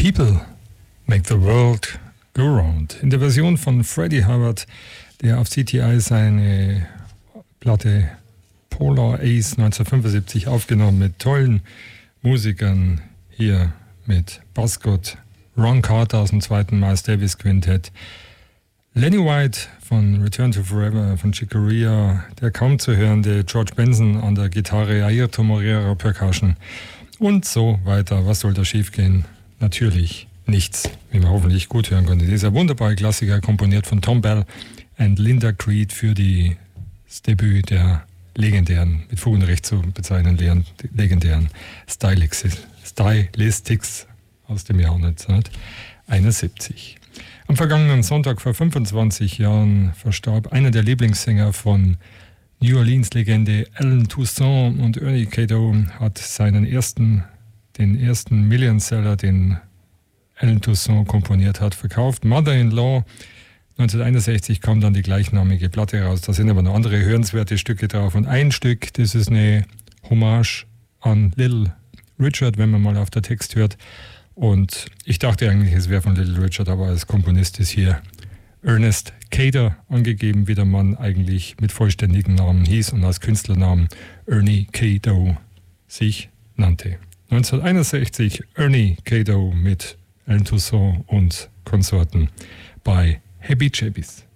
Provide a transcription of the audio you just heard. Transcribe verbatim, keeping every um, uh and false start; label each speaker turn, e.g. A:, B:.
A: People make the world go round. In der Version von Freddie Hubbard, der auf C T I seine Platte Polar Ace neunzehnhundertfünfundsiebzig aufgenommen mit tollen Musikern, hier mit Buzzcocks, Ron Carter aus dem zweiten Miles Davis Quintett, Lenny White von Return to Forever von Chick Corea, der kaum zu hörende George Benson an der Gitarre, Ayrton Moreira Percussion und so weiter. Was soll da schiefgehen? Natürlich nichts, wie man hoffentlich gut hören konnte. Dieser wunderbare Klassiker, komponiert von Tom Bell und Linda Creed für die, das Debüt der legendären, mit Fug und Recht zu bezeichnen, legendären Stylistics, Stylistics aus dem Jahr neunzehnhunderteinundsiebzig. Am vergangenen Sonntag vor fünfundzwanzig Jahren verstarb einer der Lieblingssänger von New Orleans-Legende Alan Toussaint, und Ernie Cato hat seinen ersten, den ersten Millionseller, den Alan Toussaint komponiert hat, verkauft. Mother-in-Law. neunzehnhunderteinundsechzig kam dann die gleichnamige Platte raus. Da sind aber noch andere hörenswerte Stücke drauf. Und ein Stück, das ist eine Hommage an Little Richard, wenn man mal auf der Text hört. Und ich dachte eigentlich, es wäre von Little Richard, aber als Komponist ist hier Ernest Cater angegeben, wie der Mann eigentlich mit vollständigen Namen hieß und als Künstlernamen Ernie Cato sich nannte. neunzehnhunderteinundsechzig Ernie Cato mit Alan Toussaint und Konsorten bei Happy Chappies.